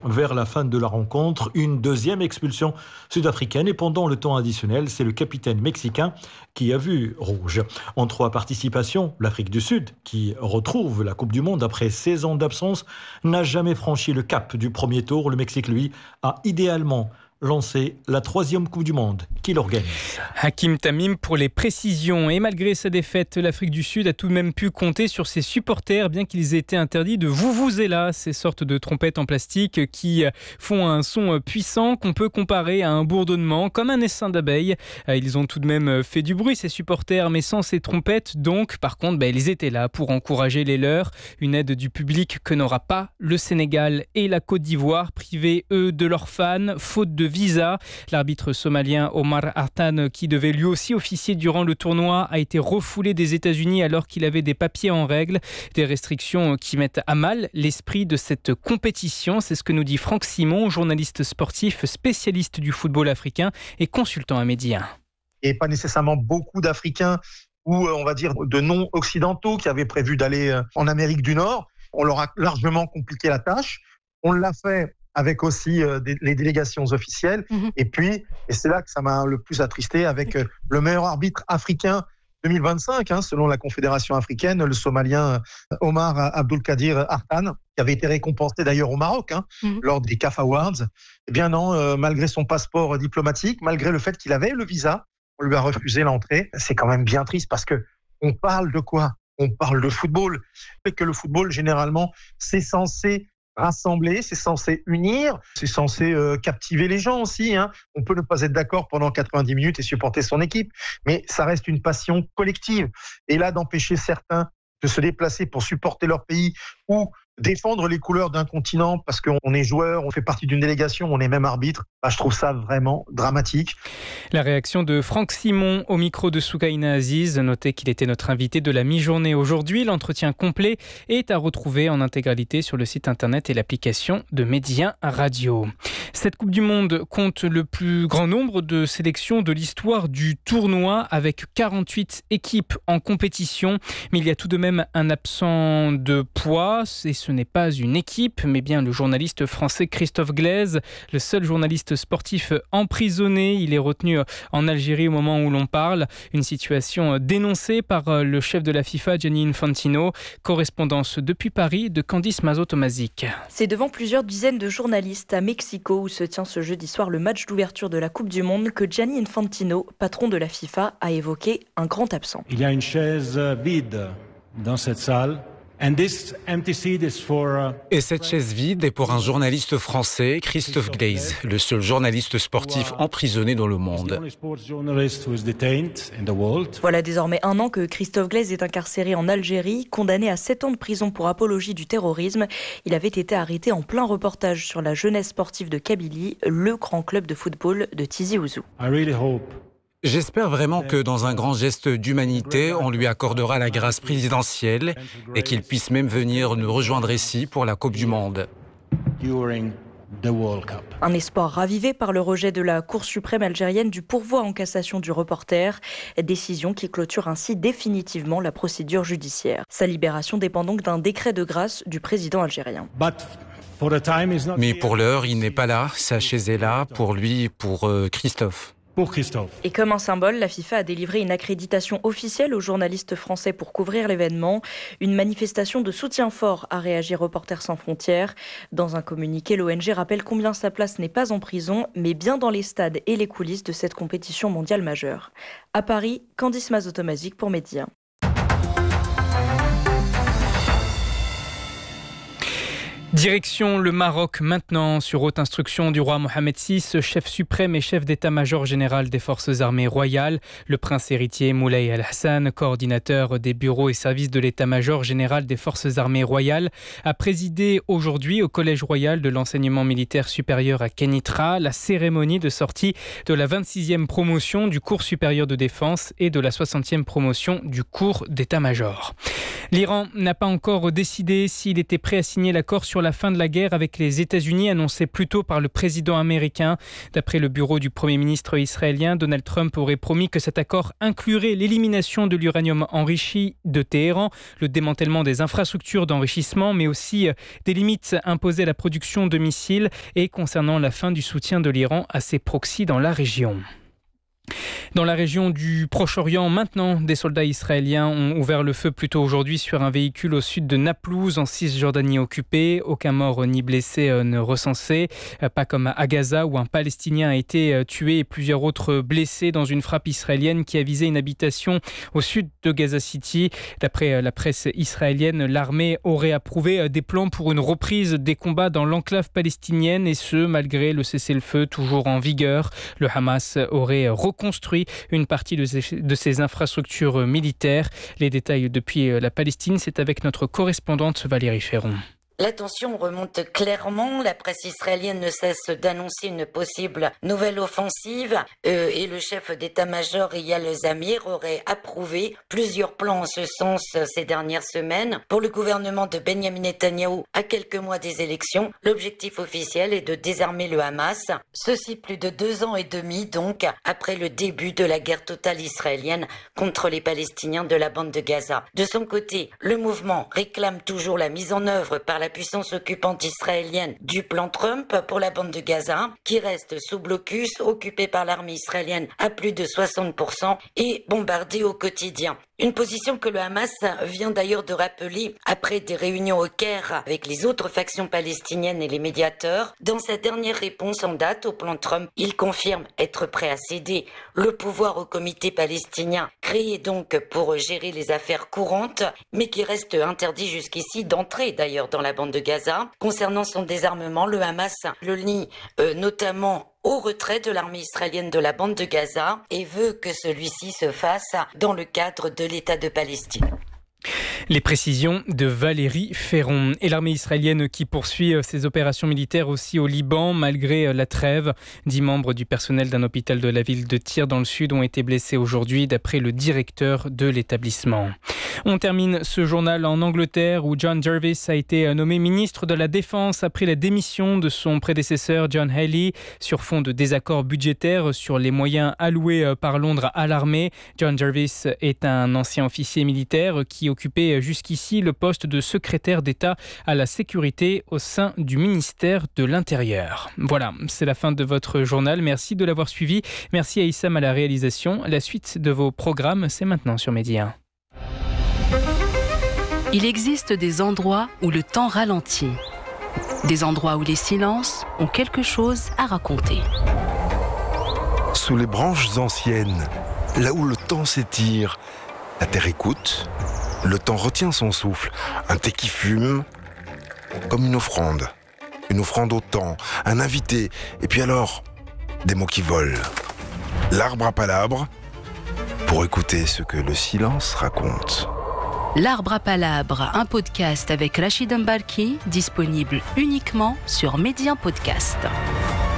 Vers la fin de la rencontre, une deuxième expulsion sud-africaine et pendant le temps additionnel, c'est le capitaine mexicain qui a vu rouge. En 3 participations, l'Afrique du Sud, qui retrouve la Coupe du Monde après 16 ans d'absence, n'a jamais franchi le cap du premier tour. Le Mexique, lui, a idéalement lancé la 3e Coupe du Monde qu'il organise. Hakim Tamim pour les précisions. Et malgré sa défaite, l'Afrique du Sud a tout de même pu compter sur ses supporters, bien qu'ils aient été interdits de vuvuzela, ces sortes de trompettes en plastique qui font un son puissant qu'on peut comparer à un bourdonnement, comme un essaim d'abeilles. Ils ont tout de même fait du bruit, ces supporters, mais sans ces trompettes. Donc, par contre, ils étaient là pour encourager les leurs. Une aide du public que n'aura pas le Sénégal et la Côte d'Ivoire, privés, eux, de leurs fans, faute de visa. L'arbitre somalien Omar Artan, qui devait lui aussi officier durant le tournoi, a été refoulé des États-Unis alors qu'il avait des papiers en règle. Des restrictions qui mettent à mal l'esprit de cette compétition. C'est ce que nous dit Franck Simon, journaliste sportif, spécialiste du football africain et consultant à Média. Et pas nécessairement beaucoup d'Africains ou on va dire de non-occidentaux qui avaient prévu d'aller en Amérique du Nord. On leur a largement compliqué la tâche. On l'a fait avec aussi les délégations officielles. Et puis, et c'est là que ça m'a le plus attristé, avec le meilleur arbitre africain 2025, selon la Confédération africaine, le Somalien Omar Abdulkadir Artan, qui avait été récompensé d'ailleurs au Maroc lors des CAF Awards. Eh bien non, malgré son passeport diplomatique, malgré le fait qu'il avait le visa, on lui a refusé l'entrée. C'est quand même bien triste parce que on parle de quoi ? On parle de football. Et que le football, généralement, c'est censé rassembler, c'est censé unir, c'est censé captiver les gens aussi. On peut ne pas être d'accord pendant 90 minutes et supporter son équipe, mais ça reste une passion collective. Et là, d'empêcher certains de se déplacer pour supporter leur pays ou défendre les couleurs d'un continent parce qu'on est joueur, on fait partie d'une délégation, on est même arbitre, je trouve ça vraiment dramatique. La réaction de Franck Simon au micro de Soukaina Aziz. Notez qu'il était notre invité de la mi-journée aujourd'hui. L'entretien complet est à retrouver en intégralité sur le site internet et l'application de Média Radio. Cette Coupe du Monde compte le plus grand nombre de sélections de l'histoire du tournoi avec 48 équipes en compétition. Mais il y a tout de même un absent de poids et ce n'est pas une équipe, mais bien le journaliste français Christophe Glaise, le seul journaliste sportif emprisonné. Il est retenu en Algérie au moment où l'on parle. Une situation dénoncée par le chef de la FIFA, Gianni Infantino. Correspondance depuis Paris de Candice Mazot-Tomazic. C'est devant plusieurs dizaines de journalistes à Mexico où se tient ce jeudi soir le match d'ouverture de la Coupe du Monde que Gianni Infantino, patron de la FIFA, a évoqué un grand absent. Il y a une chaise vide dans cette salle. Et cette chaise vide est pour un journaliste français, Christophe Glaise, le seul journaliste sportif emprisonné dans le monde. Voilà désormais 1 an que Christophe Glaise est incarcéré en Algérie, condamné à 7 ans de prison pour apologie du terrorisme. Il avait été arrêté en plein reportage sur la jeunesse sportive de Kabylie, le grand club de football de Tizi Ouzou. J'espère vraiment que dans un grand geste d'humanité, on lui accordera la grâce présidentielle et qu'il puisse même venir nous rejoindre ici pour la Coupe du Monde. Un espoir ravivé par le rejet de la Cour suprême algérienne du pourvoi en cassation du reporter, décision qui clôture ainsi définitivement la procédure judiciaire. Sa libération dépend donc d'un décret de grâce du président algérien. Mais pour l'heure, il n'est pas là, sa chaise est là, pour lui, pour Christophe. Et comme un symbole, la FIFA a délivré une accréditation officielle aux journalistes français pour couvrir l'événement. Une manifestation de soutien fort a réagi Reporters sans frontières. Dans un communiqué, l'ONG rappelle combien sa place n'est pas en prison, mais bien dans les stades et les coulisses de cette compétition mondiale majeure. À Paris, Candice Mazot-Tomazic pour Média. Direction le Maroc maintenant, sur haute instruction du roi Mohamed VI, chef suprême et chef d'état-major général des forces armées royales. Le prince héritier Moulay El-Hassan, coordinateur des bureaux et services de l'état-major général des forces armées royales, a présidé aujourd'hui au Collège royal de l'enseignement militaire supérieur à Kenitra la cérémonie de sortie de la 26e promotion du cours supérieur de défense et de la 60e promotion du cours d'état-major. L'Iran n'a pas encore décidé s'il était prêt à signer l'accord sur sur la fin de la guerre avec les États-Unis annoncée plus tôt par le président américain. D'après le bureau du Premier ministre israélien, Donald Trump aurait promis que cet accord inclurait l'élimination de l'uranium enrichi de Téhéran, le démantèlement des infrastructures d'enrichissement, mais aussi des limites imposées à la production de missiles et concernant la fin du soutien de l'Iran à ses proxys dans la région. Dans la région du Proche-Orient, maintenant, des soldats israéliens ont ouvert le feu plus tôt aujourd'hui sur un véhicule au sud de Naplouse, en Cisjordanie occupée. Aucun mort ni blessé ne recensé. Pas comme à Gaza, où un Palestinien a été tué et plusieurs autres blessés dans une frappe israélienne qui a visé une habitation au sud de Gaza City. D'après la presse israélienne, l'armée aurait approuvé des plans pour une reprise des combats dans l'enclave palestinienne, et ce, malgré le cessez-le-feu toujours en vigueur. Le Hamas aurait reconstruit une partie de ses infrastructures militaires. Les détails depuis la Palestine, c'est avec notre correspondante Valérie Ferron. La tension remonte clairement. La presse israélienne ne cesse d'annoncer une possible nouvelle offensive et le chef d'état-major Eyal Zamir aurait approuvé plusieurs plans en ce sens ces dernières semaines. Pour le gouvernement de Benjamin Netanyahou, à quelques mois des élections, l'objectif officiel est de désarmer le Hamas. Ceci plus de 2 ans et demi donc après le début de la guerre totale israélienne contre les Palestiniens de la bande de Gaza. De son côté, le mouvement réclame toujours la mise en œuvre par la puissance occupante israélienne du plan Trump pour la bande de Gaza, qui reste sous blocus, occupée par l'armée israélienne à plus de 60% et bombardée au quotidien. Une position que le Hamas vient d'ailleurs de rappeler après des réunions au Caire avec les autres factions palestiniennes et les médiateurs. Dans sa dernière réponse en date au plan Trump, il confirme être prêt à céder le pouvoir au comité palestinien, créé donc pour gérer les affaires courantes, mais qui reste interdit jusqu'ici d'entrer d'ailleurs dans la bande de Gaza. Concernant son désarmement, le Hamas le nie notamment au retrait de l'armée israélienne de la bande de Gaza et veut que celui-ci se fasse dans le cadre de l'État de Palestine. Les précisions de Valérie Ferron. Et l'armée israélienne qui poursuit ses opérations militaires aussi au Liban malgré la trêve. 10 membres du personnel d'un hôpital de la ville de Tyr dans le sud ont été blessés aujourd'hui d'après le directeur de l'établissement. On termine ce journal en Angleterre où John Jervis a été nommé ministre de la Défense après la démission de son prédécesseur John Healey sur fond de désaccords budgétaires sur les moyens alloués par Londres à l'armée. John Jervis est un ancien officier militaire qui occupait jusqu'ici le poste de secrétaire d'État à la sécurité au sein du ministère de l'Intérieur. Voilà, c'est la fin de votre journal. Merci de l'avoir suivi. Merci à Issam à la réalisation. La suite de vos programmes, c'est maintenant sur Média. Il existe des endroits où le temps ralentit. Des endroits où les silences ont quelque chose à raconter. Sous les branches anciennes, là où le temps s'étire, la terre écoute, le temps retient son souffle, un thé qui fume, comme une offrande au temps, un invité, et puis alors, des mots qui volent. L'arbre à palabres, pour écouter ce que le silence raconte. L'Arbre à Palabre, un podcast avec Rachid Mbalki, disponible uniquement sur Média Podcast.